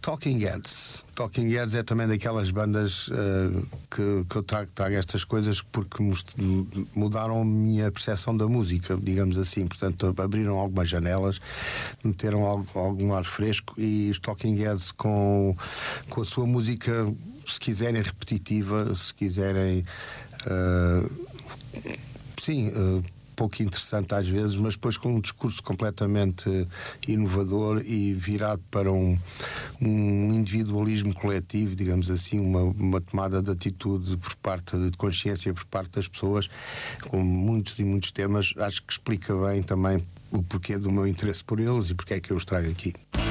Talking Heads. Talking Heads é também daquelas bandas que eu trago estas coisas porque mudaram a minha percepção da música, digamos assim. Portanto, abriram algumas janelas, meteram algum ar fresco, e os Talking Heads com a sua música, se quiserem repetitiva, se quiserem pouco interessante às vezes, mas depois com um discurso completamente inovador e virado para um individualismo coletivo, digamos assim, uma tomada de atitude por parte de consciência por parte das pessoas, com muitos e muitos temas. Acho que explica bem também o porquê do meu interesse por eles e porque é que eu os trago aqui.